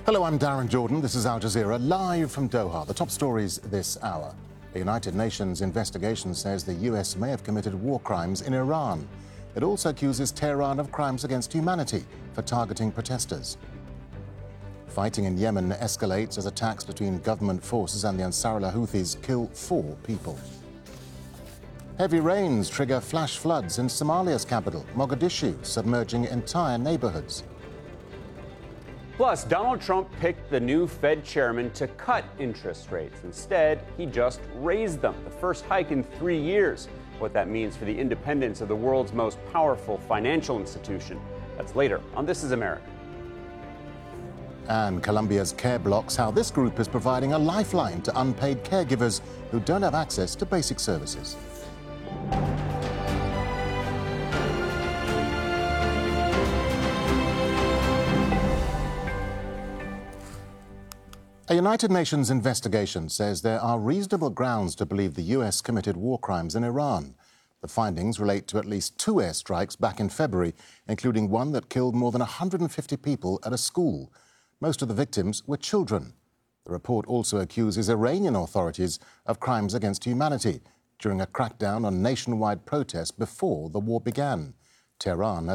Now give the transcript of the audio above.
Hello, I'm Darren Jordan. This is Al Jazeera, live from Doha. The top stories this hour. A United Nations investigation says the US may have committed war crimes in Iran. It also accuses Tehran of crimes against humanity for targeting protesters. Fighting in Yemen escalates as attacks between government forces and the Ansarullah Houthis kill 4 people. Heavy rains trigger flash floods in Somalia's capital, Mogadishu, submerging entire neighborhoods. Plus, Donald Trump picked the new Fed chairman to cut interest rates. Instead, he just raised them, the first hike in 3 years. What that means for the independence of the world's most powerful financial institution. That's later on This Is America. And Colombia's Care Blocks, how this group is providing a lifeline to unpaid caregivers who don't have access to basic services. A United Nations investigation says there are reasonable grounds to believe the US committed war crimes in Iran. The findings relate to at least 2 airstrikes back in February, including one that killed more than 150 people at a school. Most of the victims were children. The report also accuses Iranian authorities of crimes against humanity during a crackdown on nationwide protests before the war began. Tehran has